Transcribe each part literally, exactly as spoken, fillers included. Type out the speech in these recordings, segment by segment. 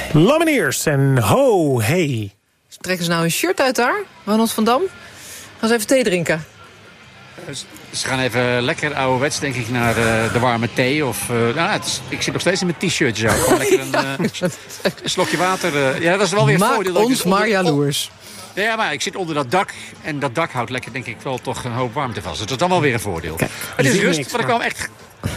Lameniers en ho, hey. Trekken ze nou een shirt uit daar, Ronald van Dam? Gaan ze even thee drinken? Ze gaan even lekker ouderwets, denk ik, naar uh, de warme thee. Of, uh, nou, het is, ik zit nog steeds in mijn t-shirtje zo. Gewoon lekker een, uh, een slokje water. Uh, ja, dat is wel weer een Maak voordeel. ons dus maar onder, jaloers. Ja, ja, maar ik zit onder dat dak. En dat dak houdt lekker, denk ik, wel toch een hoop warmte vast. Dus dat is dan wel weer een voordeel. Kijk, het is rust, niks, maar ik kwam echt...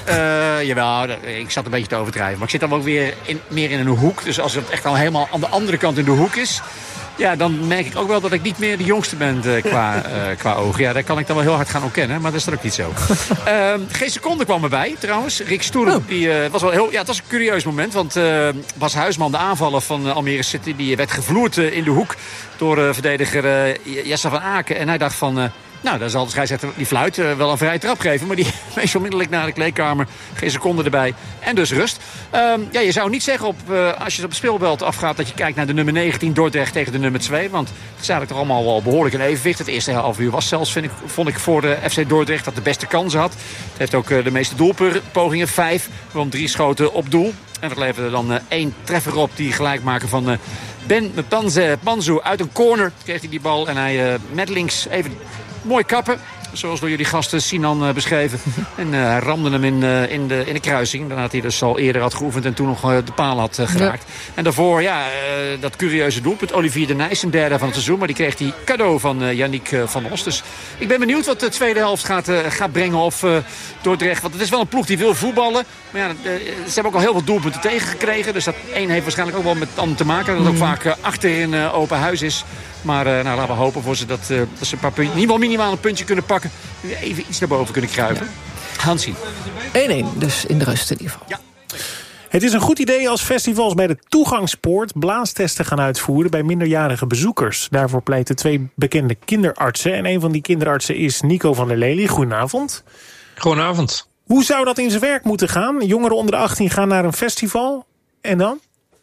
Uh, jawel, ik zat een beetje te overdrijven. Maar ik zit dan ook weer in, meer in een hoek. Dus als het echt al helemaal aan de andere kant in de hoek is... ja, dan merk ik ook wel dat ik niet meer de jongste ben uh, qua, uh, qua ogen. Ja, daar kan ik dan wel heel hard gaan ontkennen, maar dat is dan ook niet zo. uh, geen seconde kwam erbij, trouwens. Rick Stoeren, oh. die, uh, was wel heel, ja, het was een curieus moment. Want uh, Bas Huisman, de aanvaller van uh, Almere City... die werd gevloerd uh, in de hoek door uh, verdediger uh, Jesse van Aken. En hij dacht van... Uh, Nou, dan zal de scheidsrechter die fluit uh, wel een vrije trap geven. Maar die wees onmiddellijk naar de kleedkamer. Geen seconde erbij. En dus rust. Um, ja, je zou niet zeggen op, uh, als je op het speelveld afgaat... dat je kijkt naar de nummer negentien Dordrecht tegen de nummer twee. Want het is eigenlijk toch allemaal wel behoorlijk in evenwicht. Het eerste half uur was zelfs, vind ik, vond ik, voor de F C Dordrecht... dat de beste kansen had. Het heeft ook uh, de meeste doelpogingen. Vijf, waarom drie schoten op doel. En dat leverde dan uh, één treffer op. Die gelijkmaker van uh, Ben Panze, Panzu uit een corner. Kreeg hij die bal en hij uh, met links even... mooi kappen, zoals door jullie gasten Sinan uh, beschreven. En uh, hij ramde hem in, uh, in, de, in de kruising. Nadat hij dus al eerder had geoefend en toen nog uh, de paal had uh, geraakt. Ja. En daarvoor, ja, uh, dat curieuze doelpunt. Olivier de Nijs, een derde van het seizoen. Maar die kreeg hij cadeau van uh, Yannick uh, van Os. Dus ik ben benieuwd wat de tweede helft gaat, uh, gaat brengen of uh, Dordrecht. Want het is wel een ploeg die wil voetballen. Maar ja, uh, ze hebben ook al heel veel doelpunten tegengekregen. Dus dat één heeft waarschijnlijk ook wel met het ander te maken. Dat het ook vaak uh, achterin uh, open huis is. Maar uh, nou, laten we hopen voor ze dat, uh, dat ze een paar puntjes, in ieder geval minimaal een puntje kunnen pakken. Even iets naar boven kunnen kruipen. Ja. Hansie. één-één, dus in de rust in ieder geval. Ja. Het is een goed idee als festivals bij de toegangspoort blaastesten gaan uitvoeren bij minderjarige bezoekers. Daarvoor pleiten twee bekende kinderartsen. En een van die kinderartsen is Nico van der Lely. Goedenavond. Goedenavond. Hoe zou dat in zijn werk moeten gaan? Jongeren onder de achttien gaan naar een festival. En dan?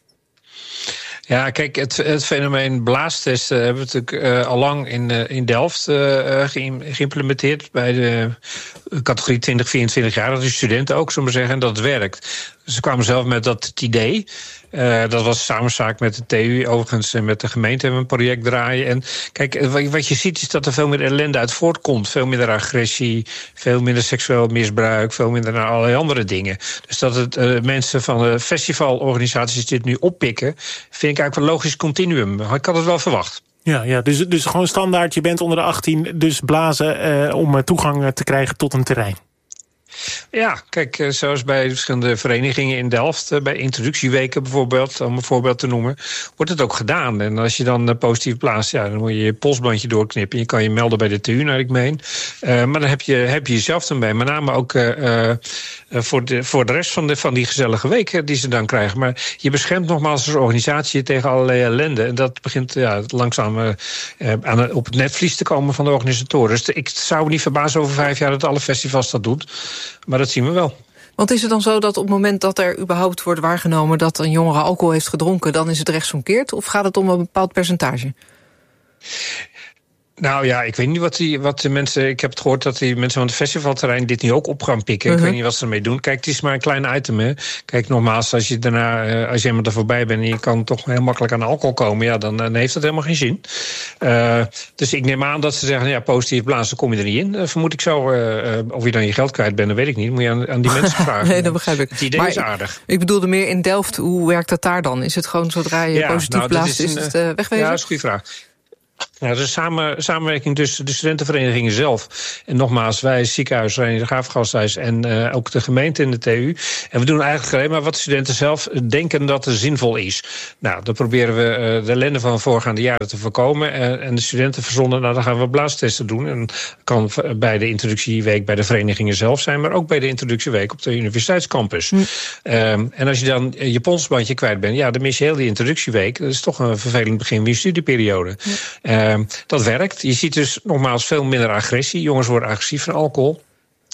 Ja, kijk, het, het fenomeen blaastesten hebben we natuurlijk uh, al lang in, uh, in Delft uh, geïmplementeerd bij de categorie twintig vierentwintig jaar. Dat is studenten ook, zullen we zeggen, en dat werkt. Ze kwamen zelf met dat het idee. Uh, dat was samenzaak met de T U, overigens, en met de gemeente hebben we een project draaien. En kijk, wat je ziet is dat er veel meer ellende uit voortkomt. Veel minder agressie, veel minder seksueel misbruik, veel minder naar allerlei andere dingen. Dus dat het uh, mensen van de festivalorganisaties dit nu oppikken, vind ik eigenlijk een logisch continuum. Ik had het wel verwacht. Ja, ja dus, dus gewoon standaard, je bent onder de achttien, dus blazen uh, om toegang te krijgen tot een terrein. Ja, kijk, zoals bij verschillende verenigingen in Delft, bij introductieweken bijvoorbeeld, om een voorbeeld te noemen, wordt het ook gedaan. En als je dan positief blaast, ja, dan moet je je polsbandje doorknippen. Je kan je melden bij de T U, naar ik meen. Uh, maar dan heb je, heb je jezelf dan bij. Met name ook uh, uh, voor, de, voor de rest van, de, van die gezellige week die ze dan krijgen. Maar je beschermt nogmaals als organisatie tegen allerlei ellende. En dat begint ja, langzaam uh, aan, op het netvlies te komen van de organisatoren. Dus ik zou me niet verbazen over vijf jaar dat alle festivals dat doen. Maar dat zien we wel. Want is het dan zo dat op het moment dat er überhaupt wordt waargenomen dat een jongere alcohol heeft gedronken, dan is het rechtsomkeerd? Of gaat het om een bepaald percentage? Nou ja, ik weet niet wat, die, wat de mensen... Ik heb het gehoord dat die mensen van het festivalterrein dit nu ook op gaan pikken. Uh-huh. Ik weet niet wat ze ermee doen. Kijk, het is maar een klein item, hè. Kijk, nogmaals, als je daarna, als je helemaal er voorbij bent en je kan toch heel makkelijk aan alcohol komen, ja, dan, dan heeft dat helemaal geen zin. Uh, dus ik neem aan dat ze zeggen, ja, positief blazen, kom je er niet in. Uh, vermoed ik zo. Uh, uh, of je dan je geld kwijt bent, dat weet ik niet. Moet je aan, aan die mensen vragen. Nee, dat begrijp ik. Het idee maar is aardig. Ik, ik bedoelde meer in Delft, hoe werkt dat daar dan? Is het gewoon zodra je ja, positief nou, blaast, is, is het uh, wegwezen? Ja, dat is een goede vraag. Ja, dat is een samen, samenwerking tussen de studentenverenigingen zelf. En nogmaals, wij, het ziekenhuis, het Graafgasthuis en uh, ook de gemeente en de T U. En we doen eigenlijk alleen maar wat de studenten zelf denken dat er zinvol is. Nou, dan proberen we uh, de ellende van voorgaande jaren te voorkomen. Uh, en de studenten verzonnen, nou, dan gaan we blaastesten doen. En dat kan bij de introductieweek bij de verenigingen zelf zijn, maar ook bij de introducieweek op de universiteitscampus. Hm. Um, en als je dan je polsbandje kwijt bent, ja, dan mis je heel die introducieweek. Dat is toch een vervelend begin van je studieperiode. Hm. Uh, dat werkt. Je ziet dus nogmaals veel minder agressie. Jongens worden agressief van alcohol.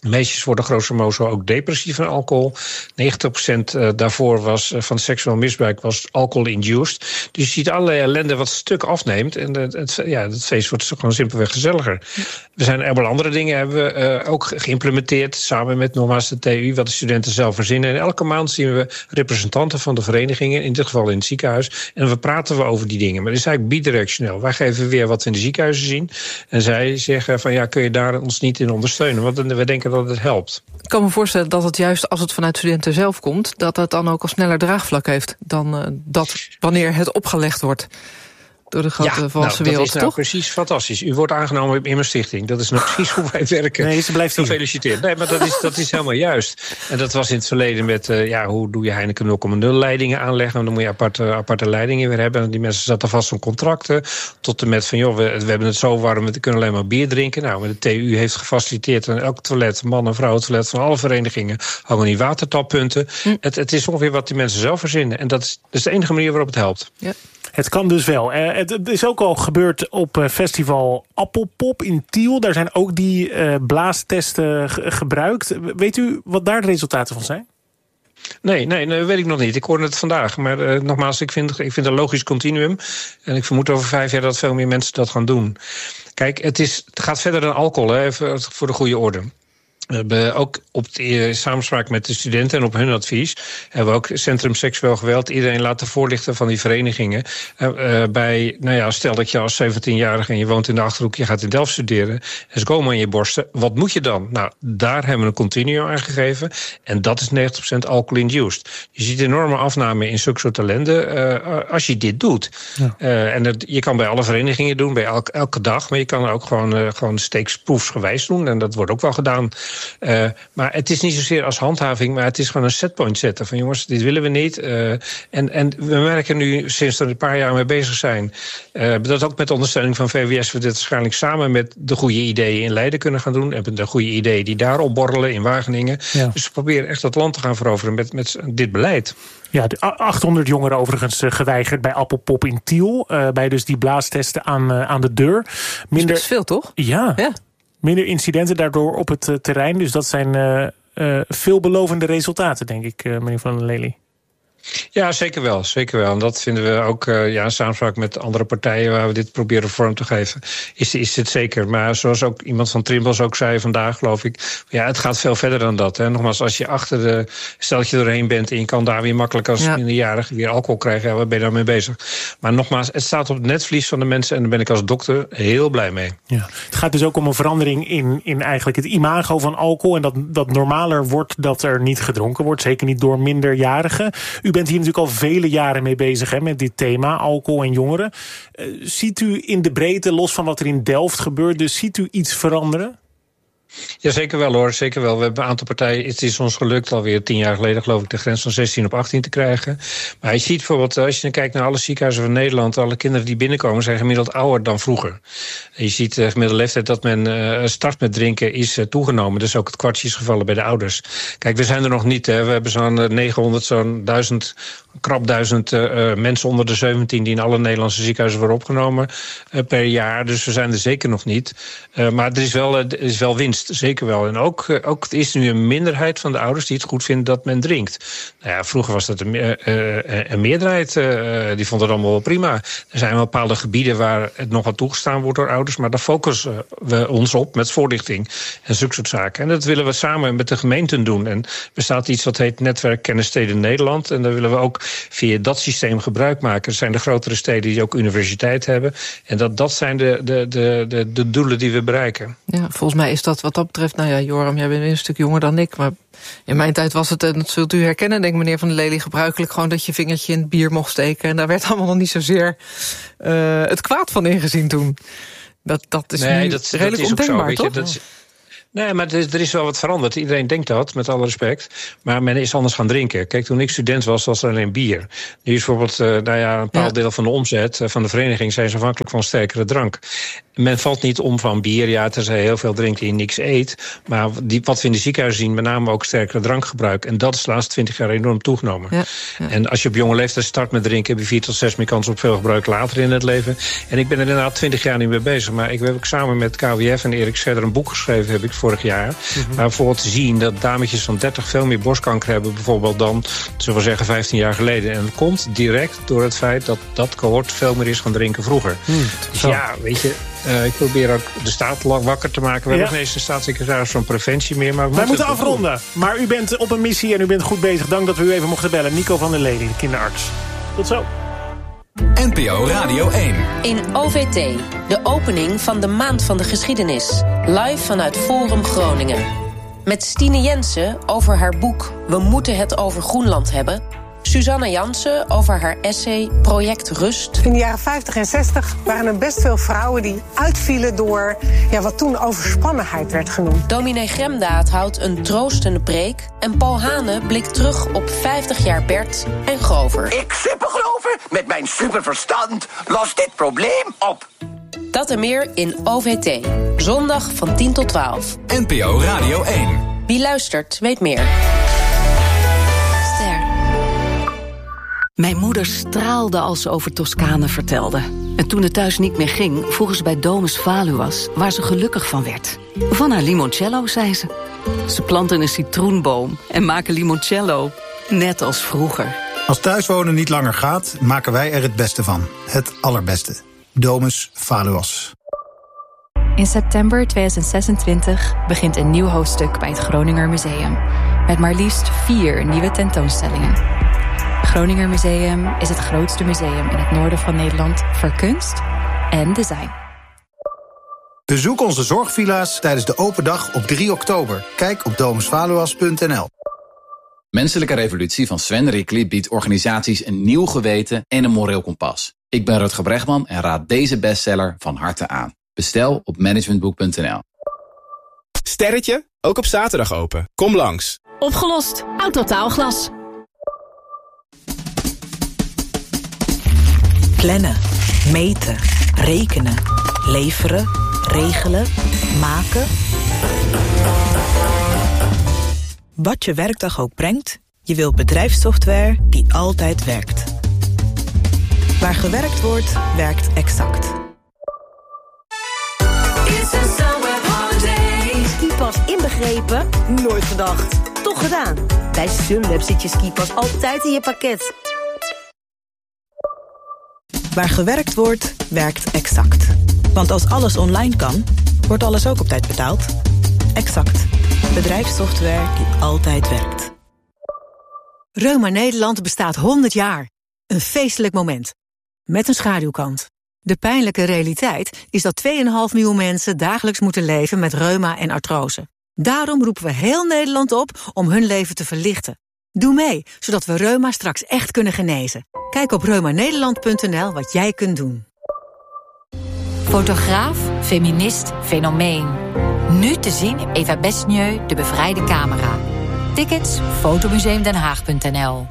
Meisjes worden grosso modo ook depressief van alcohol. negentig procent daarvoor was van seksueel misbruik was alcohol-induced. Dus je ziet allerlei ellende wat een stuk afneemt. En het, het, ja, het feest wordt gewoon simpelweg gezelliger. We zijn er wel andere dingen hebben we uh, ook geïmplementeerd. Samen met nogmaals de T U, wat de studenten zelf verzinnen. En elke maand zien we representanten van de verenigingen. In dit geval in het ziekenhuis. En we praten we over die dingen. Maar het is eigenlijk bidirectioneel. Wij geven weer wat we in de ziekenhuizen zien. En zij zeggen van ja, kun je daar ons niet in ondersteunen? Want we denken dat het helpt. Ik kan me voorstellen dat het juist als het vanuit studenten zelf komt, dat het dan ook al sneller draagvlak heeft dan uh, dat wanneer het opgelegd wordt door de grote ja, volwassen nou, wereld, dat is nou toch? precies fantastisch. U wordt aangenomen in mijn stichting. Dat is nou precies hoe wij werken. Nee, ze blijft hier. Gefeliciteerd. Nee, maar dat is, dat is helemaal juist. En dat was in het verleden met, uh, ja, hoe doe je Heineken nul komma nul leidingen aanleggen? Dan moet je aparte, aparte leidingen weer hebben. En die mensen zaten vast van contracten. Tot en met van, joh, we, we hebben het zo warm, we kunnen alleen maar bier drinken. Nou, met de T U heeft gefaciliteerd aan elk toilet, man- en vrouwentoilet van alle verenigingen, hangen die watertappunten. Hm. Het, het is ongeveer wat die mensen zelf verzinnen. En dat is, dat is de enige manier waarop het helpt. Ja. Het kan dus wel. Uh, het, het is ook al gebeurd op uh, festival Appelpop in Tiel. Daar zijn ook die uh, blaastesten ge- gebruikt. Weet u wat daar de resultaten van zijn? Nee, nee, nee, weet ik nog niet. Ik hoorde het vandaag. Maar uh, nogmaals, ik vind, ik vind een logisch continuum. En ik vermoed over vijf jaar dat veel meer mensen dat gaan doen. Kijk, het, is, het gaat verder dan alcohol, hè, voor de goede orde. We hebben ook op de samenspraak met de studenten en op hun advies hebben we ook Centrum Seksueel Geweld iedereen laten voorlichten van die verenigingen. Uh, uh, bij, nou ja, stel dat je als zeventienjarige en je woont in de Achterhoek, je gaat in Delft studeren en ze komen aan je borsten. Wat moet je dan? Nou, daar hebben we een continuum aangegeven en dat is negentig procent alcohol-induced. Je ziet enorme afname in zulke soort ellende uh, als je dit doet. Ja. Uh, en het, je kan bij alle verenigingen doen, bij elke, elke dag, maar je kan ook gewoon, uh, gewoon steeksproefsgewijs doen en dat wordt ook wel gedaan. Uh, maar het is niet zozeer als handhaving, maar het is gewoon een setpoint zetten. Van jongens, dit willen we niet. Uh, en, en we merken nu, sinds we er een paar jaar mee bezig zijn, Uh, dat ook met de ondersteuning van V W S we dit waarschijnlijk samen met de goede ideeën in Leiden kunnen gaan doen. En met de goede ideeën die daar opborrelen in Wageningen. Ja. Dus we proberen echt dat land te gaan veroveren met, met dit beleid. Ja, de achthonderd jongeren overigens geweigerd bij Appelpop in Tiel. Uh, bij dus die blaastesten aan, uh, aan de deur. Minder... Dat is veel, toch? Ja. ja. Minder incidenten daardoor op het uh, terrein. Dus dat zijn uh, uh, veelbelovende resultaten, denk ik, uh, meneer Van der Lely. Ja, zeker wel. Zeker wel. En dat vinden we ook uh, ja, in samenspraak met andere partijen waar we dit proberen vorm te geven. Is, is het zeker. Maar zoals ook iemand van Trimbos ook zei vandaag, geloof ik. Ja, het gaat veel verder dan dat. Hè. Nogmaals, als je achter de stel dat je doorheen bent en je kan daar weer makkelijk als ja. minderjarige weer alcohol krijgen. Ja, waar ben je daarmee bezig? Maar nogmaals, het staat op het netvlies van de mensen en daar ben ik als dokter heel blij mee. Ja. Het gaat dus ook om een verandering in, in eigenlijk het imago van alcohol. En dat, dat normaler wordt dat er niet gedronken wordt. Zeker niet door minderjarigen. U bent hier natuurlijk al vele jaren mee bezig, hè, met dit thema, alcohol en jongeren. Uh, ziet u in de breedte, los van wat er in Delft gebeurt, dus ziet u iets veranderen? Ja, zeker wel hoor, zeker wel. We hebben een aantal partijen, het is ons gelukt alweer tien jaar geleden geloof ik de grens van zestien op achttien te krijgen. Maar je ziet bijvoorbeeld, als je dan kijkt naar alle ziekenhuizen van Nederland, alle kinderen die binnenkomen zijn gemiddeld ouder dan vroeger. En je ziet de gemiddelde leeftijd dat men uh, start met drinken is uh, toegenomen. Dus ook het kwartje is gevallen bij de ouders. Kijk, we zijn er nog niet. Hè. We hebben zo'n negenhonderd, zo'n duizend, krap duizend uh, mensen onder de zeventien die in alle Nederlandse ziekenhuizen worden opgenomen uh, per jaar. Dus we zijn er zeker nog niet. Uh, maar er is wel, uh, er is wel winst. Zeker wel. En ook, uh, ook is nu een minderheid van de ouders die het goed vinden dat men drinkt. Nou ja, vroeger was dat een, uh, een meerderheid. Uh, die vond het allemaal wel prima. Er zijn wel bepaalde gebieden waar het nog wat toegestaan wordt door ouders. Maar daar focussen we ons op met voorlichting en zulke soort zaken. En dat willen we samen met de gemeenten doen. En er bestaat iets wat heet Netwerk Kennissteden Nederland. En daar willen we ook via dat systeem gebruik maken. Er zijn de grotere steden die ook universiteit hebben. En dat, dat zijn de, de, de, de, de doelen die we bereiken. Ja, volgens mij is dat wat dat betreft, nou ja, Joram, jij bent een stuk jonger dan ik, maar in mijn tijd was het, en dat zult u herkennen, denk ik, meneer Van der Lely, gebruikelijk gewoon dat je vingertje in het bier mocht steken. En daar werd allemaal nog niet zozeer uh, het kwaad van ingezien toen. Dat, dat is nee, nu dat, redelijk dat is ondenkbaar, ook zo, toch? weet je, dat is... Nee, maar er is, er is wel wat veranderd. Iedereen denkt dat, met alle respect. Maar men is anders gaan drinken. Kijk, toen ik student was, was er alleen bier. Nu is bijvoorbeeld uh, nou ja, een bepaald ja. deel van de omzet uh, van de vereniging zijn ze afhankelijk van sterkere drank. Men valt niet om van bier. Ja, tenzij heel veel drinkt die niks eet. Maar die, wat we in de ziekenhuizen zien, met name ook sterkere drankgebruik. En dat is de laatste twintig jaar enorm toegenomen. Ja, ja. En als je op jonge leeftijd start met drinken, heb je vier tot zes meer kans op veel gebruik later in het leven. En ik ben er inderdaad twintig jaar niet mee bezig. Maar ik heb ook samen met K W F en Erik Scherder een boek geschreven, heb ik vorig jaar. Mm-hmm. Waar bijvoorbeeld te zien dat dametjes van dertig veel meer borstkanker hebben, bijvoorbeeld dan, zullen we zeggen, vijftien jaar geleden. En dat komt direct door het feit dat dat cohort veel meer is gaan drinken vroeger. Mm, dus ja, weet je, uh, ik probeer ook de staat wakker te maken. We ja. hebben nog eens een staatssecretaris van preventie meer. Maar we Wij moeten afronden. Doen. Maar u bent op een missie en u bent goed bezig. Dank dat we u even mochten bellen. Nico van der Lely, de kinderarts. Tot zo. N P O Radio één. In O V T, de opening van de Maand van de Geschiedenis. Live vanuit Forum Groningen. Met Stine Jensen over haar boek We moeten het over Groenland hebben. Suzanne Jansen over haar essay Project Rust. In de jaren vijftig en zestig waren er best veel vrouwen die uitvielen door ja, wat toen overspannenheid werd genoemd. Dominee Gremdaad houdt een troostende preek. En Paul Hane blikt terug op vijftig jaar Bert en Grover. Ik, supergrover, met mijn superverstand, los dit probleem op. Dat en meer in O V T. Zondag van tien tot twaalf. N P O Radio één. Wie luistert, weet meer. Ster. Mijn moeder straalde als ze over Toscane vertelde. En toen het thuis niet meer ging, vroegen ze bij Domus Valuas, waar ze gelukkig van werd. Van haar limoncello, zei ze. Ze planten een citroenboom en maken limoncello, net als vroeger. Als thuiswonen niet langer gaat, maken wij er het beste van. Het allerbeste. Domus Valuas. In september tweeduizend zesentwintig begint een nieuw hoofdstuk bij het Groninger Museum. Met maar liefst vier nieuwe tentoonstellingen. Het Groninger Museum is het grootste museum in het noorden van Nederland voor kunst en design. Bezoek onze zorgvilla's tijdens de open dag op drie oktober. Kijk op domus valuas punt n l. Menselijke Revolutie van Sven Rickly biedt organisaties een nieuw geweten en een moreel kompas. Ik ben Rutger Bregman en raad deze bestseller van harte aan. Bestel op managementboek punt n l. Sterretje, ook op zaterdag open. Kom langs. Opgelost. Autotaalglas. Plannen, meten, rekenen, leveren, regelen, maken. Wat je werkdag ook brengt, je wilt bedrijfssoftware die altijd werkt. Waar gewerkt wordt, werkt Exact. Skipas inbegrepen? Nooit gedacht. Toch gedaan. Bij Sunweb zit je skipas altijd in je pakket. Waar gewerkt wordt, werkt Exact. Want als alles online kan, wordt alles ook op tijd betaald. Exact. Bedrijfssoftware die altijd werkt. Reuma Nederland bestaat honderd jaar. Een feestelijk moment. Met een schaduwkant. De pijnlijke realiteit is dat twee komma vijf miljoen mensen dagelijks moeten leven met reuma en artrose. Daarom roepen we heel Nederland op om hun leven te verlichten. Doe mee, zodat we reuma straks echt kunnen genezen. Kijk op reuma nederland punt n l wat jij kunt doen. Fotograaf, feminist, fenomeen. Nu te zien Eva Besnieu, de bevrijde camera. Tickets fotomuseumdenhaag punt n l.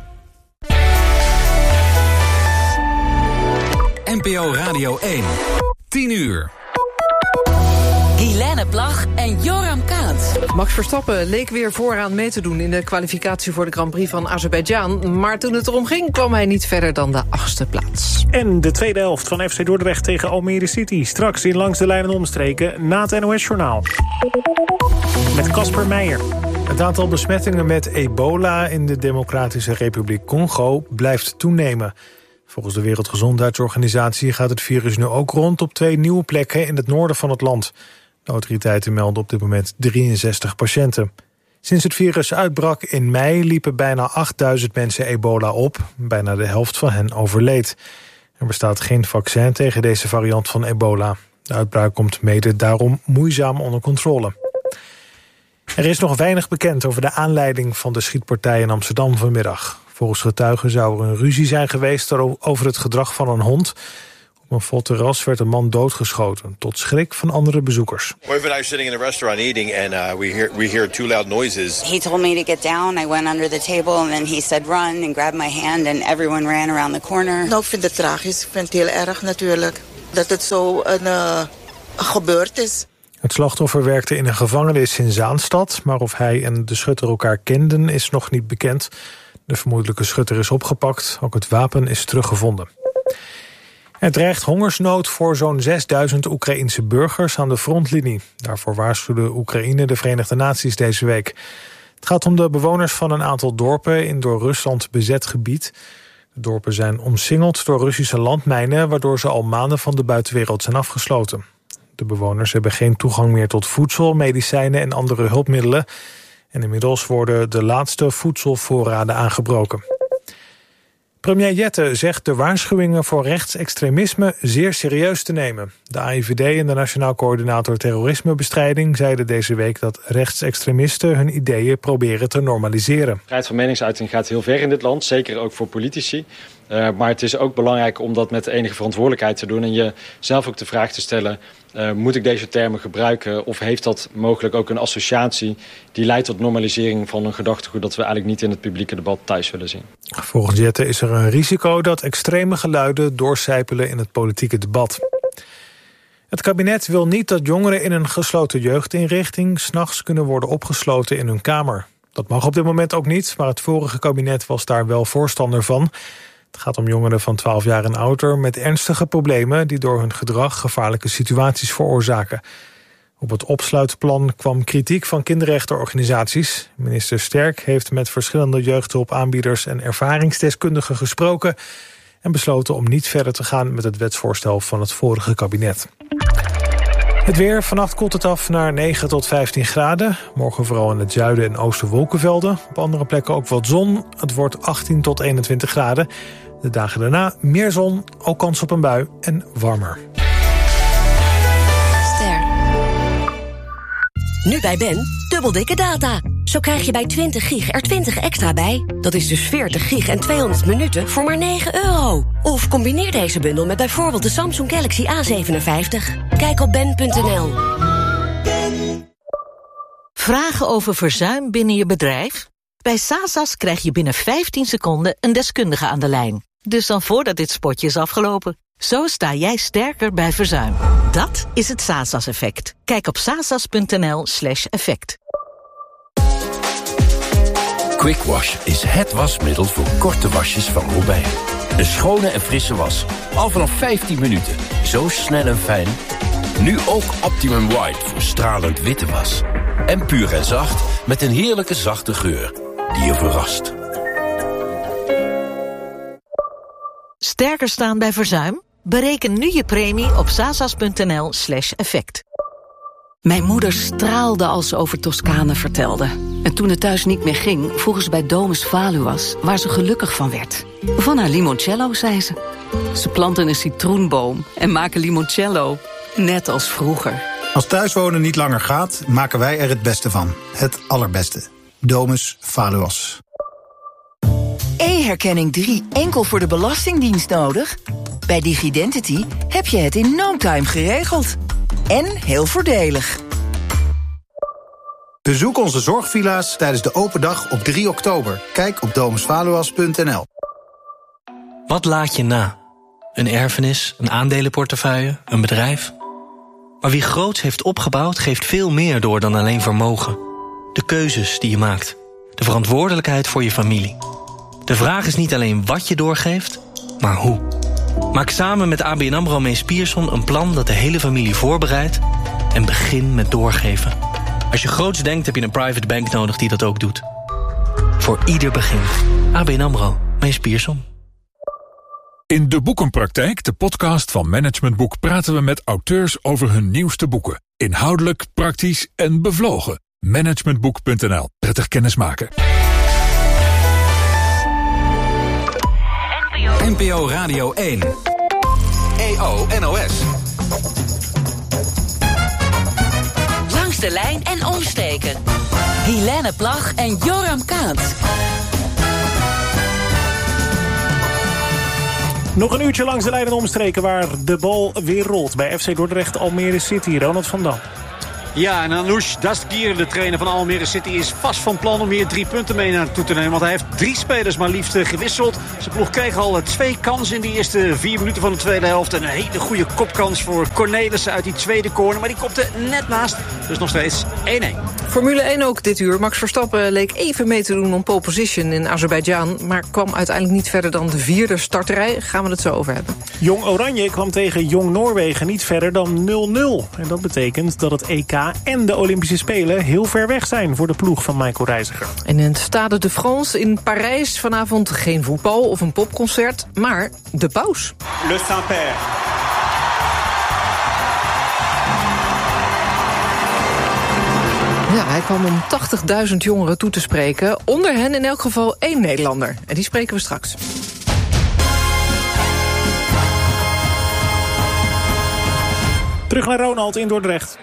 N P O Radio één. tien uur. Guilaine Plag en Joram Kaats. Max Verstappen leek weer vooraan mee te doen in de kwalificatie voor de Grand Prix van Azerbeidzjan. Maar toen het erom ging, kwam hij niet verder dan de achtste plaats. En de tweede helft van F C Dordrecht tegen Almere City. Straks in Langs de Lijn en Omstreken na het N O S-journaal. Met Casper Meijer. Het aantal besmettingen met ebola in de Democratische Republiek Congo blijft toenemen. Volgens de Wereldgezondheidsorganisatie gaat het virus nu ook rond op twee nieuwe plekken in het noorden van het land. De autoriteiten melden op dit moment drieënzestig patiënten. Sinds het virus uitbrak in mei liepen bijna achtduizend mensen ebola op. Bijna de helft van hen overleed. Er bestaat geen vaccin tegen deze variant van ebola. De uitbraak komt mede daarom moeizaam onder controle. Er is nog weinig bekend over de aanleiding van de schietpartij in Amsterdam vanmiddag. Volgens getuigen zou er een ruzie zijn geweest over het gedrag van een hond. Op een vol terras werd een man doodgeschoten, tot schrik van andere bezoekers. We've been out sitting in a restaurant eating and uh, we hear we hear two loud noises. He told me to get down. I went under the table and then he said run and grabbed my hand and everyone ran around the corner. Nou, ik vind het tragisch. Ik vind het heel erg natuurlijk dat het zo een uh, gebeurd is. Het slachtoffer werkte in een gevangenis in Zaanstad, maar of hij en de schutter elkaar kenden is nog niet bekend. De vermoedelijke schutter is opgepakt, ook het wapen is teruggevonden. Er dreigt hongersnood voor zo'n zesduizend Oekraïense burgers aan de frontlinie. Daarvoor waarschuwde Oekraïne de Verenigde Naties deze week. Het gaat om de bewoners van een aantal dorpen in door Rusland bezet gebied. De dorpen zijn omsingeld door Russische landmijnen, waardoor ze al maanden van de buitenwereld zijn afgesloten. De bewoners hebben geen toegang meer tot voedsel, medicijnen en andere hulpmiddelen. En inmiddels worden de laatste voedselvoorraden aangebroken. Premier Jette zegt de waarschuwingen voor rechtsextremisme zeer serieus te nemen. De A I V D en de Nationaal Coördinator Terrorismebestrijding zeiden deze week dat rechtsextremisten hun ideeën proberen te normaliseren. Vrijheid van meningsuiting gaat heel ver in dit land, zeker ook voor politici. Uh, maar het is ook belangrijk om dat met enige verantwoordelijkheid te doen en jezelf ook de vraag te stellen, uh, moet ik deze termen gebruiken of heeft dat mogelijk ook een associatie die leidt tot normalisering van een gedachtegoed dat we eigenlijk niet in het publieke debat thuis willen zien. Volgens Jette is er een risico dat extreme geluiden doorcijpelen in het politieke debat. Het kabinet wil niet dat jongeren in een gesloten jeugdinrichting 's nachts kunnen worden opgesloten in hun kamer. Dat mag op dit moment ook niet, maar het vorige kabinet was daar wel voorstander van. Het gaat om jongeren van twaalf jaar en ouder met ernstige problemen die door hun gedrag gevaarlijke situaties veroorzaken. Op het opsluitplan kwam kritiek van kinderrechtenorganisaties. Minister Sterk heeft met verschillende jeugdhulpaanbieders en ervaringsdeskundigen gesproken en besloten om niet verder te gaan met het wetsvoorstel van het vorige kabinet. Het weer, vannacht koelt het af naar negen tot vijftien graden. Morgen vooral in het zuiden en oosten wolkenvelden. Op andere plekken ook wat zon. Het wordt achttien tot eenentwintig graden. De dagen daarna meer zon, ook kans op een bui en warmer. Ster. Nu bij Ben, dubbel dikke data. Zo krijg je bij twintig gig er twintig extra bij. Dat is dus veertig gig en tweehonderd minuten voor maar negen euro. Of combineer deze bundel met bijvoorbeeld de Samsung Galaxy A zevenenvijftig. Kijk op ben punt n l. Vragen over verzuim binnen je bedrijf? Bij Sasas krijg je binnen vijftien seconden een deskundige aan de lijn. Dus dan voordat dit spotje is afgelopen. Zo sta jij sterker bij verzuim. Dat is het Sasas-effect. Kijk op sasas punt n l slash effect. Quick Wash is het wasmiddel voor korte wasjes van Robijn. Een schone en frisse was. Al vanaf vijftien minuten. Zo snel en fijn. Nu ook Optimum White voor stralend witte was. En puur en zacht met een heerlijke zachte geur die je verrast. Sterker staan bij verzuim? Bereken nu je premie op sasas punt n l slash effect. Mijn moeder straalde als ze over Toscane vertelde. En toen het thuis niet meer ging, vroegen ze bij Domus Valuas waar ze gelukkig van werd. Van haar limoncello, zei ze. Ze planten een citroenboom en maken limoncello, net als vroeger. Als thuiswonen niet langer gaat, maken wij er het beste van. Het allerbeste. Domus Valuas. E-herkenning drie enkel voor de Belastingdienst nodig? Bij DigiDentity heb je het in no time geregeld. En heel voordelig. Bezoek onze zorgvilla's tijdens de open dag op drie oktober. Kijk op domus valuas punt n l. Wat laat je na? Een erfenis, een aandelenportefeuille, een bedrijf? Maar wie groots heeft opgebouwd, geeft veel meer door dan alleen vermogen. De keuzes die je maakt. De verantwoordelijkheid voor je familie. De vraag is niet alleen wat je doorgeeft, maar hoe. Maak samen met A B N AMRO Mees Pierson een plan dat de hele familie voorbereidt en begin met doorgeven. Als je groots denkt, heb je een private bank nodig die dat ook doet. Voor ieder begin. A B N AMRO Mees Pierson. In De Boekenpraktijk, de podcast van Management Boek, praten we met auteurs over hun nieuwste boeken. Inhoudelijk, praktisch en bevlogen. managementboek punt n l. Prettig kennismaken. N P O Radio één. E O N O S. Langs de lijn en omsteken. Helene Plag en Joram Kaats. Nog een uurtje langs de lijn en omstreken waar de bal weer rolt. Bij F C Dordrecht Almere City. Ronald van Dam. Ja, en Anoush Dastgir, de trainer van Almere City, is vast van plan om hier drie punten mee naartoe te nemen. Want hij heeft drie spelers maar liefst gewisseld. Zijn ploeg kreeg al twee kansen in de eerste vier minuten van de tweede helft. En een hele goede kopkans voor Cornelissen uit die tweede corner. Maar die kopte net naast. Dus nog steeds één-één. Formule één ook dit uur. Max Verstappen leek even mee te doen om pole position in Azerbeidzjan, maar kwam uiteindelijk niet verder dan de vierde starterij. Gaan we het zo over hebben. Jong Oranje kwam tegen Jong Noorwegen niet verder dan nul nul. En dat betekent dat het E K en de Olympische Spelen heel ver weg zijn voor de ploeg van Michael Reiziger. En in het Stade de France in Parijs vanavond geen voetbal of een popconcert, maar de paus. Le Saint-Père. Ja, hij kwam om tachtigduizend jongeren toe te spreken. Onder hen in elk geval één Nederlander. En die spreken we straks. Terug naar Ronald in Dordrecht.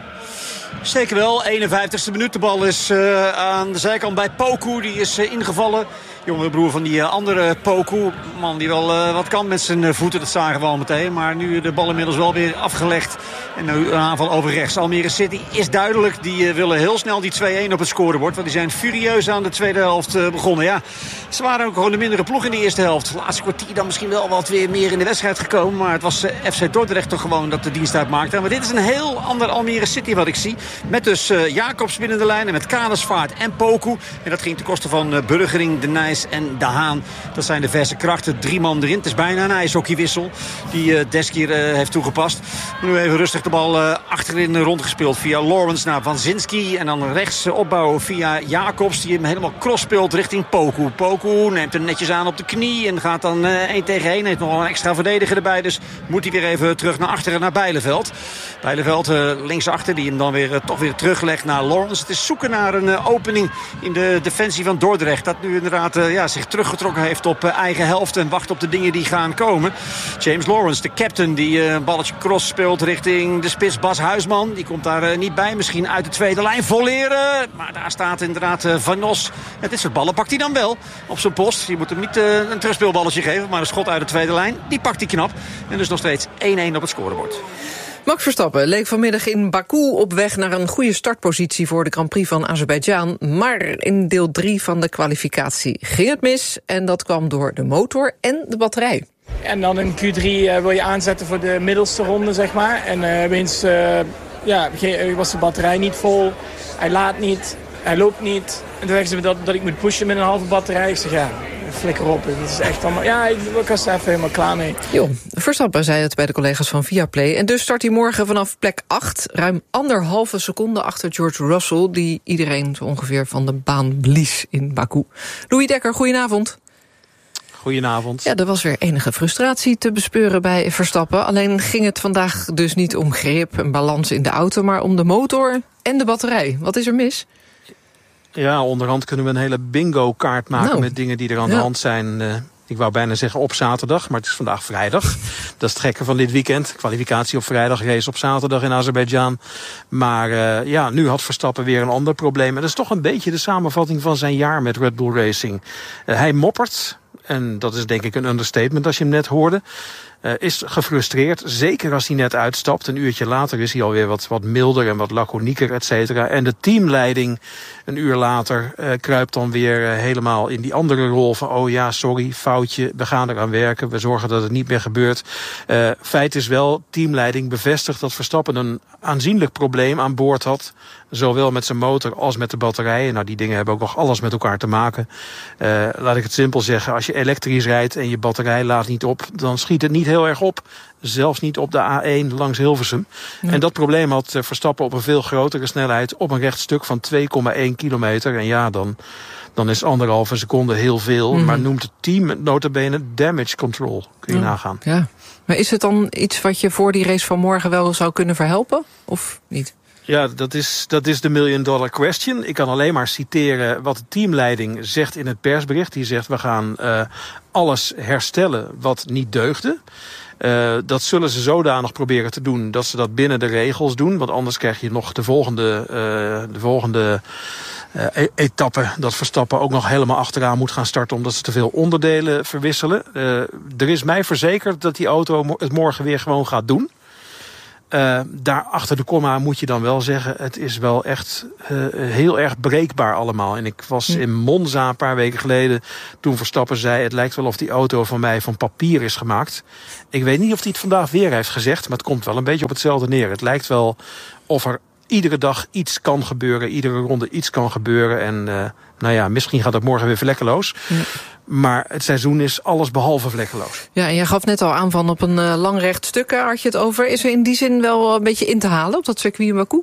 Zeker wel, eenenvijftigste minuut. De bal is uh, aan de zijkant bij Poku. Die is uh, ingevallen. Jongere broer van die uh, andere Poku. Man die wel uh, wat kan met zijn uh, voeten. Dat zagen we al meteen. Maar nu de bal inmiddels wel weer afgelegd. En nu een aanval over rechts. Almere City is duidelijk. Die uh, willen heel snel die twee-één op het scorebord. Want die zijn furieus aan de tweede helft uh, begonnen. Ja, ze waren ook gewoon de mindere ploeg in de eerste helft. Het laatste kwartier dan misschien wel wat weer meer in de wedstrijd gekomen. Maar het was uh, F C Dordrecht toch gewoon dat de dienst uitmaakte. Maar dit is een heel ander Almere City wat ik zie. Met dus uh, Jacobs binnen de lijn en met Kadersvaart en Poku. En dat ging ten koste van uh, Burgering, De Nijs en De Haan. Dat zijn de verse krachten. Drie man erin. Het is bijna een ijshockeywissel die uh, Deskir uh, heeft toegepast. Nu even rustig de bal uh, achterin rondgespeeld via Lawrence naar Van Zinski. En dan rechts uh, opbouwen via Jacobs die hem helemaal cross speelt richting Poku. Poku neemt hem netjes aan op de knie en gaat dan uh, één tegen één. Heeft nog wel een extra verdediger erbij. Dus moet hij weer even terug naar achteren naar Bijleveld. Bijleveld uh, linksachter die hem dan weer uh, toch weer teruglegt naar Lawrence. Het is zoeken naar een uh, opening in de defensie van Dordrecht. Dat nu inderdaad uh, ja, zich teruggetrokken heeft op uh, eigen helft. En wacht op de dingen die gaan komen. James Lawrence, de captain, die uh, een balletje cross speelt richting de spits Bas Huisman. Die komt daar uh, niet bij. Misschien uit de tweede lijn volleren. Maar daar staat inderdaad uh, Van Nos. En dit soort ballen pakt hij dan wel op zijn post. Je moet hem niet uh, een terugspeelballetje geven. Maar een schot uit de tweede lijn, die pakt hij knap. En dus nog steeds één-één op het scorebord. Max Verstappen leek vanmiddag in Baku op weg naar een goede startpositie voor de Grand Prix van Azerbeidzjan. Maar in deel drie van de kwalificatie ging het mis. En dat kwam door de motor en de batterij. En dan in Q drie uh, wil je aanzetten voor de middelste ronde, zeg maar. En uh, opeens uh, ja, was de batterij niet vol. Hij laat niet, hij loopt niet. En toen zeggen ze dat, dat ik moet pushen met een halve batterij. Ik zeg ja, flikker op. Het is echt allemaal, ja, ik was er even helemaal klaar mee. Jo, Verstappen zei het bij de collega's van Viaplay. En dus start hij morgen vanaf plek acht. Ruim anderhalve seconde achter George Russell, die iedereen zo ongeveer van de baan blies in Baku. Louis Dekker, goedenavond. Goedenavond. Ja, er was weer enige frustratie te bespeuren bij Verstappen. Alleen ging het vandaag dus niet om grip en balans in de auto, maar om de motor en de batterij. Wat is er mis? Ja, onderhand kunnen we een hele bingo-kaart maken nou, met dingen die er aan ja. de hand zijn. Uh, ik wou bijna zeggen op zaterdag, maar het is vandaag vrijdag. Dat is het gekke van dit weekend. Kwalificatie op vrijdag, race op zaterdag in Azerbeidzjan. Maar uh, ja, nu had Verstappen weer een ander probleem. En dat is toch een beetje de samenvatting van zijn jaar met Red Bull Racing. Uh, hij moppert. En dat is denk ik een understatement als je hem net hoorde. Uh, is gefrustreerd, zeker als hij net uitstapt. Een uurtje later is hij alweer wat, wat milder en wat laconieker, et cetera. En de teamleiding een uur later uh, kruipt dan weer uh, helemaal in die andere rol van oh ja, sorry, foutje, we gaan eraan werken, we zorgen dat het niet meer gebeurt. Uh, feit is wel, teamleiding bevestigt dat Verstappen een aanzienlijk probleem aan boord had. Zowel met zijn motor als met de batterijen. Nou, die dingen hebben ook nog alles met elkaar te maken. Uh, laat ik het simpel zeggen, als je elektrisch rijdt en je batterij laat niet op, dan schiet het niet heel erg op. Zelfs niet op de A één langs Hilversum. Ja. En dat probleem had Verstappen op een veel grotere snelheid op een rechtstuk van twee komma één kilometer. En ja, dan, dan is anderhalve seconde heel veel. Mm. Maar noemt het team nota bene damage control. Kun je ja. nagaan. Ja. Maar is het dan iets wat je voor die race van morgen wel zou kunnen verhelpen? Of niet? Ja, dat is, dat is de million dollar question. Ik kan alleen maar citeren wat de teamleiding zegt in het persbericht. Die zegt, we gaan uh, alles herstellen wat niet deugde. Uh, dat zullen ze zodanig proberen te doen dat ze dat binnen de regels doen. Want anders krijg je nog de volgende, uh, de volgende uh, etappe dat Verstappen ook nog helemaal achteraan moet gaan starten omdat ze te veel onderdelen verwisselen. Uh, er is mij verzekerd dat die auto het morgen weer gewoon gaat doen. Uh, daar achter de komma moet je dan wel zeggen, het is wel echt uh, heel erg breekbaar allemaal. En ik was in Monza een paar weken geleden, toen Verstappen zei, het lijkt wel of die auto van mij van papier is gemaakt. Ik weet niet of hij het vandaag weer heeft gezegd, maar het komt wel een beetje op hetzelfde neer. Het lijkt wel of er iedere dag iets kan gebeuren, iedere ronde iets kan gebeuren. En uh, nou ja, misschien gaat het morgen weer vlekkeloos. Ja. Maar het seizoen is alles behalve vlekkeloos. Ja, en jij gaf net al aan van op een uh, lang recht stuk, had je het over. Is er in die zin wel een beetje in te halen op dat circuit in Baku?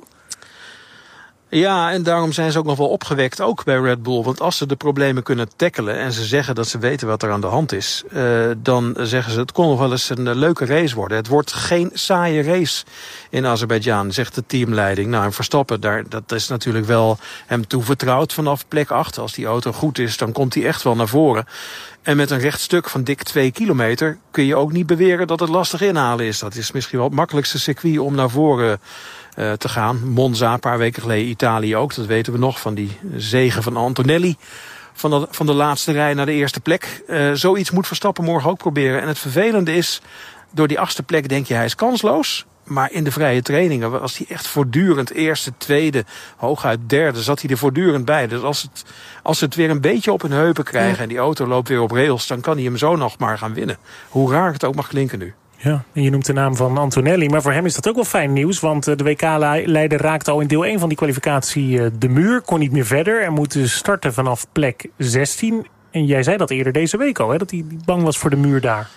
Ja, en daarom zijn ze ook nog wel opgewekt, ook bij Red Bull. Want als ze de problemen kunnen tackelen en ze zeggen dat ze weten wat er aan de hand is, uh, dan zeggen ze, het kon nog wel eens een uh, leuke race worden. Het wordt geen saaie race in Azerbeidzjan, zegt de teamleiding. Nou, en Verstappen, daar, dat is natuurlijk wel hem toevertrouwd vanaf plek acht. Als die auto goed is, dan komt hij echt wel naar voren. En met een rechtstuk van dik twee kilometer kun je ook niet beweren dat het lastig inhalen is. Dat is misschien wel het makkelijkste circuit om naar voren uh, te gaan. Monza, een paar weken geleden, Italië ook. Dat weten we nog, van die zege van Antonelli. Van de, van de laatste rij naar de eerste plek. Uh, zoiets moet Verstappen morgen ook proberen. En het vervelende is, door die achtste plek denk je hij is kansloos. Maar in de vrije trainingen was hij echt voortdurend eerste, tweede, hooguit derde, zat hij er voortdurend bij. Dus als het, als ze het weer een beetje op hun heupen krijgen, ja, en die auto loopt weer op rails, dan kan hij hem zo nog maar gaan winnen. Hoe raar het ook mag klinken nu. Ja, en je noemt de naam van Antonelli, maar voor hem is dat ook wel fijn nieuws, want de W K-leider raakte al in deel één van die kwalificatie de muur, kon niet meer verder en moet dus starten vanaf plek zestien. En jij zei dat eerder deze week al, hè, dat hij bang was voor de muur daar.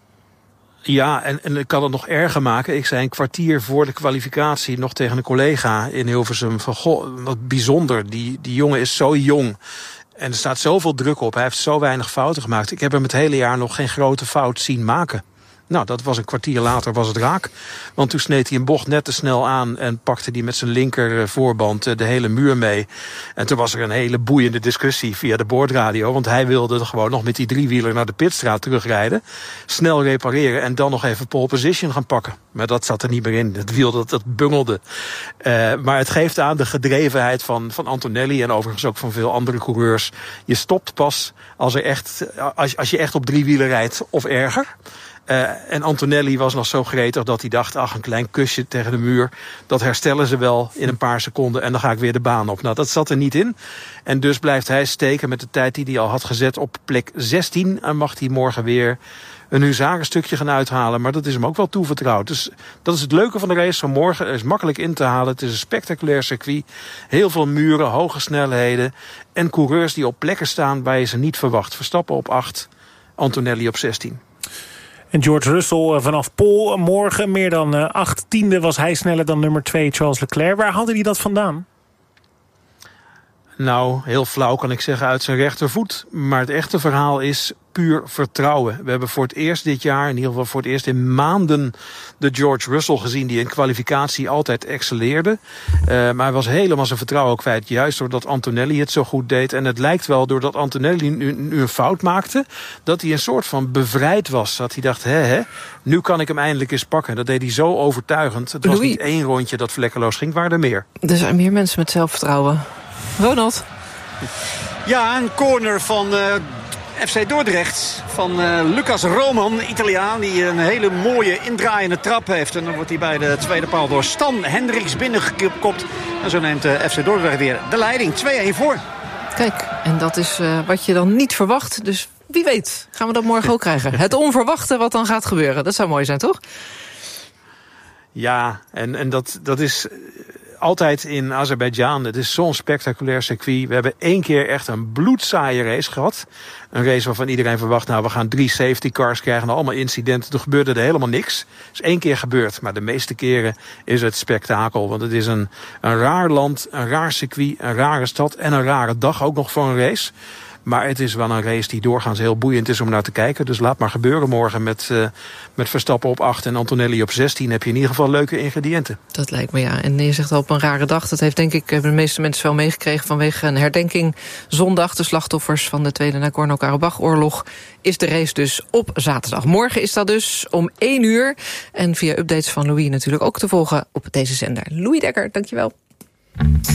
Ja, en, en ik kan het nog erger maken. Ik zei een kwartier voor de kwalificatie nog tegen een collega in Hilversum van, goh, wat bijzonder. Die, die jongen is zo jong. En er staat zoveel druk op. Hij heeft zo weinig fouten gemaakt. Ik heb hem het hele jaar nog geen grote fout zien maken. Nou, dat was een kwartier later was het raak. Want toen sneed hij een bocht net te snel aan en pakte hij met zijn linker voorband de hele muur mee. En toen was er een hele boeiende discussie via de boordradio. Want hij wilde gewoon nog met die driewieler naar de pitstraat terugrijden. Snel repareren en dan nog even pole position gaan pakken. Maar dat zat er niet meer in. Het wiel dat, dat bungelde. Uh, maar het geeft aan de gedrevenheid van, van Antonelli en overigens ook van veel andere coureurs. Je stopt pas als, er echt, als, als je echt op driewielen rijdt of erger. Uh, en Antonelli was nog zo gretig dat hij dacht, ach, een klein kusje tegen de muur, dat herstellen ze wel in een paar seconden en dan ga ik weer de baan op. Nou, dat zat er niet in. En dus blijft hij steken met de tijd die hij al had gezet op plek zestien. En mag hij morgen weer een huzarenstukje gaan uithalen. Maar dat is hem ook wel toevertrouwd. Dus dat is het leuke van de race van morgen. Het is makkelijk in te halen. Het is een spectaculair circuit. Heel veel muren, hoge snelheden. En coureurs die op plekken staan waar je ze niet verwacht. Verstappen op acht, Antonelli op zestien. En George Russell vanaf pole morgen. Meer dan uh, acht tiende was hij sneller dan nummer twee Charles Leclerc. Waar haalde hij dat vandaan? Nou, heel flauw kan ik zeggen uit zijn rechtervoet. Maar het echte verhaal is puur vertrouwen. We hebben voor het eerst dit jaar, in ieder geval voor het eerst in maanden, de George Russell gezien die in kwalificatie altijd excelleerde. Uh, maar hij was helemaal zijn vertrouwen kwijt. Juist doordat Antonelli het zo goed deed. En het lijkt wel doordat Antonelli nu, nu een fout maakte, dat hij een soort van bevrijd was. Dat hij dacht, hè, hè, nu kan ik hem eindelijk eens pakken. Dat deed hij zo overtuigend. Het was Louis, niet één rondje dat vlekkeloos ging, het waren er meer. Er zijn meer mensen met zelfvertrouwen. Ronald? Ja, een corner van uh, F C Dordrecht. Van uh, Lucas Roman, Italiaan. Die een hele mooie indraaiende trap heeft. En dan wordt hij bij de tweede paal door Stan Hendricks binnengekopt. En zo neemt uh, F C Dordrecht weer de leiding. twee-één voor. Kijk, en dat is uh, wat je dan niet verwacht. Dus wie weet, gaan we dat morgen ook krijgen. Het onverwachte wat dan gaat gebeuren. Dat zou mooi zijn, toch? Ja, en, en dat, dat is altijd in Azerbeidzjan. Het is zo'n spectaculair circuit. We hebben één keer echt een bloedzaaie race gehad. Een race waarvan iedereen verwacht, nou, we gaan drie safety cars krijgen. Allemaal incidenten. Toen gebeurde er helemaal niks. Het is één keer gebeurd. Maar de meeste keren is het spektakel. Want het is een, een raar land, een raar circuit, een rare stad en een rare dag ook nog voor een race. Maar het is wel een race die doorgaans heel boeiend is om naar te kijken. Dus laat maar gebeuren morgen met, uh, met Verstappen op acht en Antonelli op zestien. Heb je in ieder geval leuke ingrediënten. Dat lijkt me, ja. En je zegt al op een rare dag. Dat heeft denk ik de meeste mensen wel meegekregen vanwege een herdenking. Zondag, de slachtoffers van de Tweede Nagorno-Karabakh-oorlog, is de race dus op zaterdag. Morgen is dat dus om één uur. En via updates van Louis natuurlijk ook te volgen op deze zender. Louis Dekker, dankjewel.